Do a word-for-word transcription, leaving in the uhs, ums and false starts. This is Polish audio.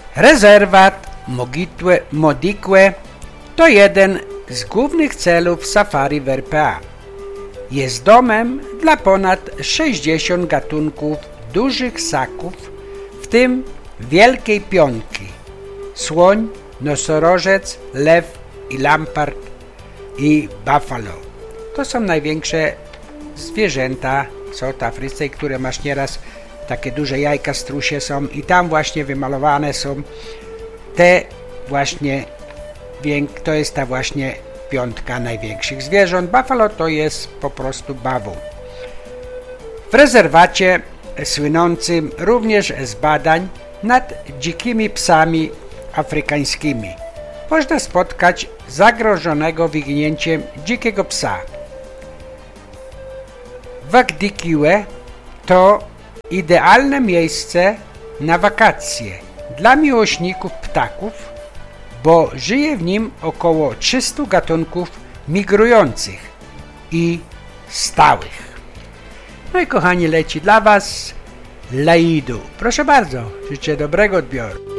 Rezerwat Mogitłe Modikłe to jeden z głównych celów safari w R P A. Jest domem dla ponad sześćdziesięciu gatunków dużych ssaków, w tym wielkiej pionki, słoń, nosorożec, lew i lampart i buffalo. To są największe zwierzęta w South Afryce, które masz nieraz takie duże jajka strusie są i tam właśnie wymalowane są te właśnie, to jest ta właśnie piątka największych zwierząt. Buffalo to jest po prostu bawuł. W rezerwacie słynącym również z badań nad dzikimi psami afrykańskimi można spotkać zagrożonego wyginięciem dzikiego psa. Wagdikiwe to idealne miejsce na wakacje dla miłośników ptaków, bo żyje w nim około trzystu gatunków migrujących i stałych. No i kochani, leci dla Was Laidu. Proszę bardzo, życzę dobrego odbioru.